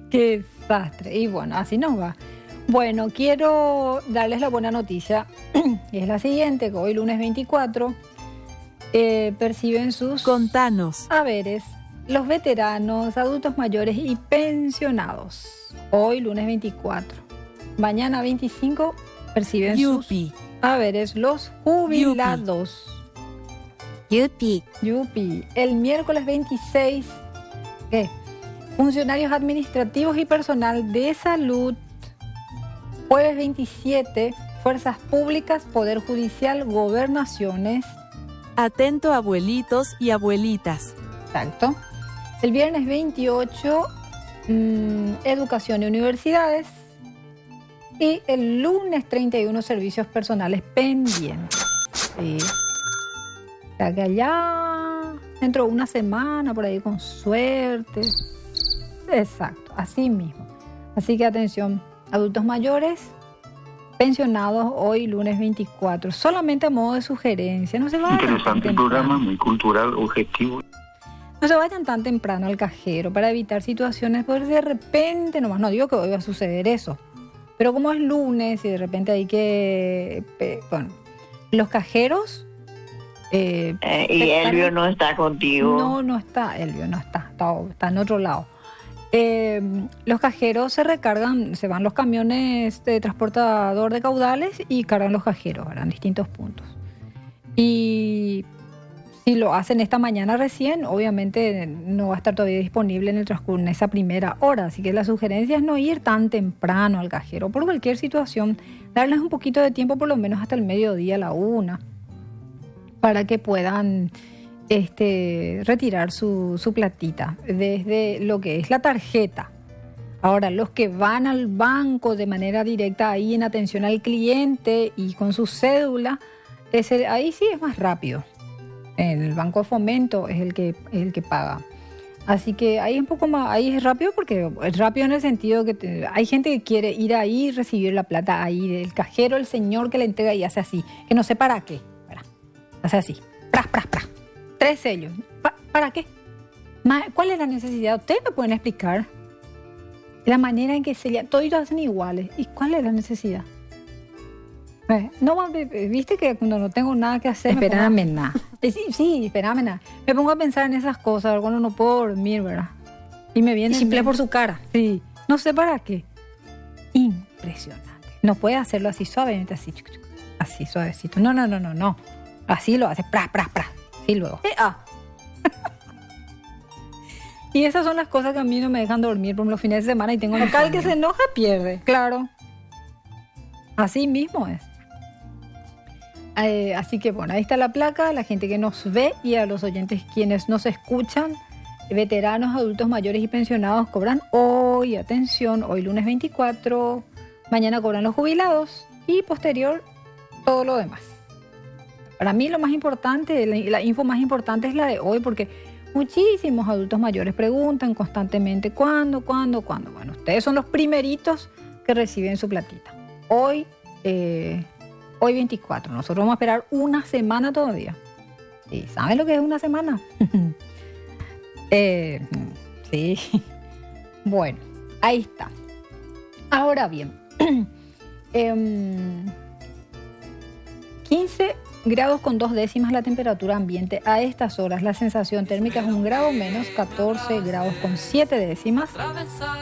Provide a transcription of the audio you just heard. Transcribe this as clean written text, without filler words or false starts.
Qué desastre. Y bueno, así nos va. Bueno, quiero darles la buena noticia. Es la siguiente, que hoy lunes 24 perciben sus Contanos. haberes los veteranos, adultos mayores y pensionados. Hoy lunes 24. Mañana 25 perciben Yupi. sus haberes los jubilados. Yupi. Yupi. El miércoles 26, ¿qué? Funcionarios administrativos y personal de salud. Jueves 27, fuerzas públicas, poder judicial, gobernaciones. Atento abuelitos y abuelitas. Exacto. El viernes 28, educación y universidades. Y el lunes 31, servicios personales pendientes. Sí. O sea que allá, dentro de una semana, por ahí con suerte. Exacto, así mismo. Así que atención, adultos mayores, pensionados, hoy lunes 24. Solamente a modo de sugerencia. No se vayan Interesante tan programa, temprano. muy cultural, objetivo. No se vayan tan temprano al cajero para evitar situaciones, porque de repente, nomás no digo que hoy va a suceder eso, pero como es lunes y de repente hay que... Bueno, los cajeros... Y Elvio no está contigo. No está, Elvio no está en otro lado. Los cajeros se recargan, se van los camiones de transportador de caudales y cargan los cajeros, ¿verdad? En distintos puntos. Y si lo hacen esta mañana recién, obviamente no va a estar todavía disponible en el transcurso, en esa primera hora. Así que la sugerencia es no ir tan temprano al cajero. Por cualquier situación, darles un poquito de tiempo, por lo menos hasta el mediodía, a la 1, para que puedan retirar su platita desde lo que es la tarjeta. Ahora, los que van al banco de manera directa ahí en atención al cliente y con su cédula, ahí sí es más rápido. El Banco de Fomento es el que paga. Así que ahí un poco más, ahí es rápido, porque es rápido en el sentido que hay gente que quiere ir ahí y recibir la plata ahí del cajero, el señor que le entrega y hace así, que no sé para qué, ¿verdad? Hace así, pras, pras, pras. 3 sellos. ¿Para qué? ¿Cuál es la necesidad? Ustedes me pueden explicar la manera en que todos hacen iguales. ¿Y cuál es la necesidad? No, viste que cuando no tengo nada que hacer... Espérame nada. Sí, espérame nada. Me pongo a pensar en esas cosas cuando no puedo dormir, ¿verdad? Y me viene... Simple por su cara. Sí. No sé para qué. Impresionante. No puede hacerlo así suavemente, así suavecito. No. Así lo hace, pras. Y luego. Y esas son las cosas que a mí no me dejan dormir por los fines de semana y tengo un local que se enoja, pierde. Claro. Así mismo es. Así que bueno, ahí está la placa, la gente que nos ve y a los oyentes quienes nos escuchan, veteranos, adultos mayores y pensionados cobran hoy, atención, hoy lunes 24, mañana cobran los jubilados y posterior todo lo demás. Para mí lo más importante, la info más importante es la de hoy, porque muchísimos adultos mayores preguntan constantemente ¿cuándo? Bueno, ustedes son los primeritos que reciben su platita. Hoy 24, nosotros vamos a esperar una semana todavía. ¿Sí? ¿Saben lo que es una semana? Sí. Bueno, ahí está. Ahora bien, 15 grados con 2 décimas la temperatura ambiente a estas horas. La sensación térmica es 1 grado menos, 14 grados con 7 décimas.